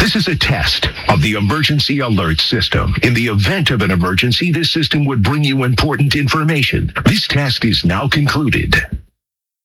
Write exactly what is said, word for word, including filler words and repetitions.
This is a test of the emergency alert system. In the event of an emergency, this system would bring you important information. This test is now concluded.